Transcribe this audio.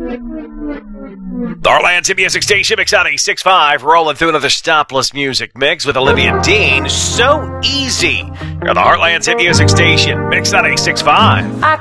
The Heartland's Hit Music Station, Mix out 6.5, rolling through another stopless music mix with Olivia Dean. So easy. You're on the Heartland's Hit Music Station, Mix out 6.5.